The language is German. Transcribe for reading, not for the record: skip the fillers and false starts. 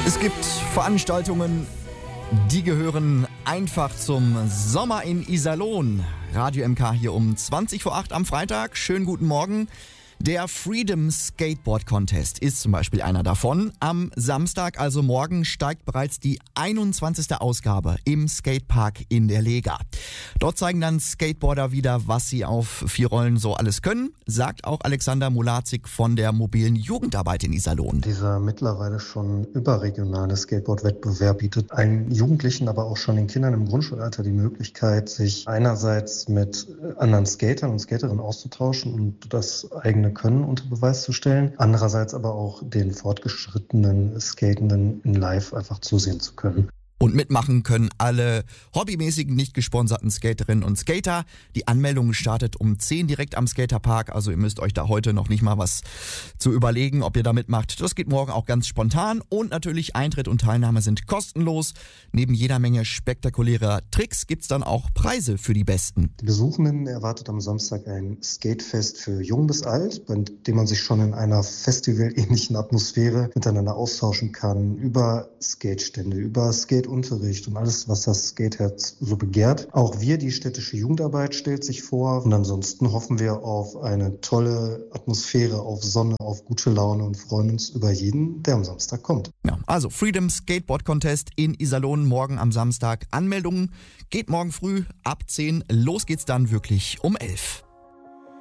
Es gibt Veranstaltungen, die gehören einfach zum Sommer in Iserlohn. Radio MK hier um 20 vor 8 am Freitag. Schönen guten Morgen. Der Freedom Skateboard Contest ist zum Beispiel einer davon. Am Samstag, also morgen, steigt bereits die 21. Ausgabe im Skatepark in der Lega. Dort zeigen dann Skateboarder wieder, was sie auf 4 Rollen so alles können, sagt auch Alexander Mulazik von der mobilen Jugendarbeit in Iserlohn. Dieser mittlerweile schon überregionale Skateboard-Wettbewerb bietet allen Jugendlichen, aber auch schon den Kindern im Grundschulalter die Möglichkeit, sich einerseits mit anderen Skatern und Skaterinnen auszutauschen und das eigene Können unter Beweis zu stellen, andererseits aber auch den fortgeschrittenen Skatenden in Live einfach zusehen zu können. Und mitmachen können alle hobbymäßigen, nicht gesponserten Skaterinnen und Skater. Die Anmeldung startet um 10 direkt am Skaterpark. Also ihr müsst euch da heute noch nicht mal was zu überlegen, ob ihr da mitmacht. Das geht morgen auch ganz spontan. Und natürlich Eintritt und Teilnahme sind kostenlos. Neben jeder Menge spektakulärer Tricks gibt's dann auch Preise für die Besten. Die Besuchenden erwartet am Samstag ein Skatefest für jung bis alt, bei dem man sich schon in einer festivalähnlichen Atmosphäre miteinander austauschen kann. Über Skatestände, über Skateunterricht und alles, was das Skateherz so begehrt. Auch wir, die städtische Jugendarbeit, stellt sich vor. Und ansonsten hoffen wir auf eine tolle Atmosphäre, auf Sonne, auf gute Laune und freuen uns über jeden, der am Samstag kommt. Ja, also Freedom Skateboard Contest in Iserlohn morgen am Samstag. Anmeldungen geht morgen früh ab 10. Los geht's dann wirklich um 11.